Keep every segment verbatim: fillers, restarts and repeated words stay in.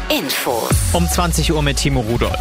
Infos. Um zwanzig Uhr mit Timo Rudolph.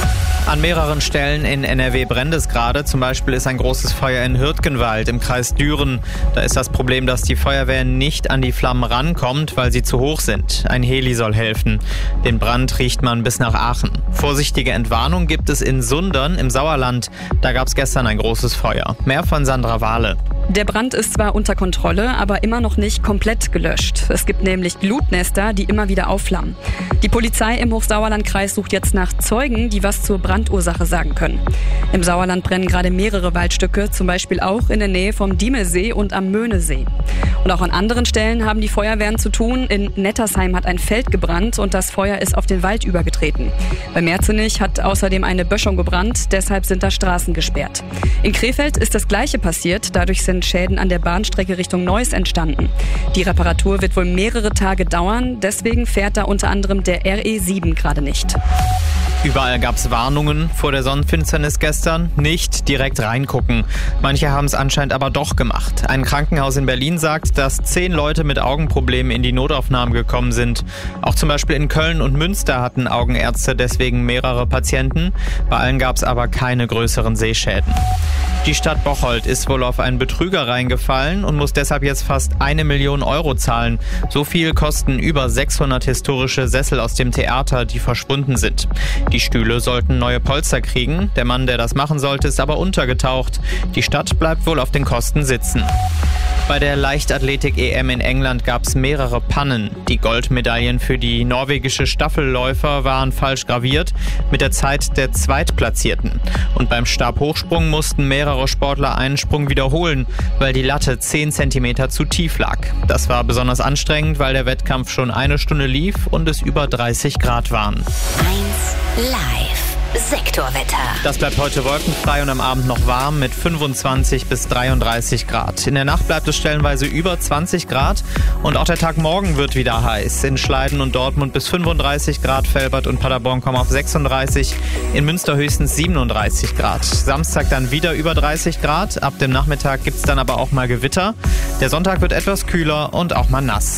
An mehreren Stellen in N R W brennt es gerade. Zum Beispiel ist ein großes Feuer in Hürtgenwald im Kreis Düren. Da ist das Problem, dass die Feuerwehr nicht an die Flammen rankommt, weil sie zu hoch sind. Ein Heli soll helfen. Den Brand riecht man bis nach Aachen. Vorsichtige Entwarnung gibt es in Sundern im Sauerland. Da gab es gestern ein großes Feuer. Mehr von Sandra Wahle. Der Brand ist zwar unter Kontrolle, aber immer noch nicht komplett gelöscht. Es gibt nämlich Glutnester, die immer wieder aufflammen. Die Polizei im Hochsauerlandkreis sucht jetzt nach Zeugen, die was zur Brandursache sagen können. Im Sauerland brennen gerade mehrere Waldstücke, zum Beispiel auch in der Nähe vom Diemelsee und am Möhnesee. Und auch an anderen Stellen haben die Feuerwehren zu tun. In Nettersheim hat ein Feld gebrannt und das Feuer ist auf den Wald übergetreten. Bei Merzenich hat außerdem eine Böschung gebrannt, deshalb sind da Straßen gesperrt. In Krefeld ist das Gleiche passiert, dadurch sind Schäden an der Bahnstrecke Richtung Neuss entstanden. Die Reparatur wird wohl mehrere Tage dauern, deswegen fährt da unter anderem der R E sieben gerade nicht. Überall gab es Warnungen vor der Sonnenfinsternis gestern. Nicht direkt reingucken. Manche haben es anscheinend aber doch gemacht. Ein Krankenhaus in Berlin sagt, dass zehn Leute mit Augenproblemen in die Notaufnahme gekommen sind. Auch zum Beispiel in Köln und Münster hatten Augenärzte deswegen mehrere Patienten. Bei allen gab es aber keine größeren Sehschäden. Die Stadt Bocholt ist wohl auf einen Betrüger reingefallen und muss deshalb jetzt fast eine Million Euro zahlen. So viel kosten über sechshundert historische Sessel aus dem Theater, die verschwunden sind. Die Stühle sollten neue Polster kriegen. Der Mann, der das machen sollte, ist aber untergetaucht. Die Stadt bleibt wohl auf den Kosten sitzen. Bei der Leichtathletik-E M in England gab es mehrere Pannen. Die Goldmedaillen für die norwegische Staffelläufer waren falsch graviert mit der Zeit der Zweitplatzierten. Und beim Stabhochsprung mussten mehrere Sportler einen Sprung wiederholen, weil die Latte zehn Zentimeter zu tief lag. Das war besonders anstrengend, weil der Wettkampf schon eine Stunde lief und es über dreißig Grad waren. eins Live. Sektorwetter. Das bleibt heute wolkenfrei und am Abend noch warm mit fünfundzwanzig bis dreiunddreißig Grad. In der Nacht bleibt es stellenweise über zwanzig Grad und auch der Tag morgen wird wieder heiß. In Schleiden und Dortmund bis fünfunddreißig Grad, Velbert und Paderborn kommen auf sechsunddreißig, in Münster höchstens siebenunddreißig Grad. Samstag dann wieder über dreißig Grad, ab dem Nachmittag gibt's dann aber auch mal Gewitter. Der Sonntag wird etwas kühler und auch mal nass.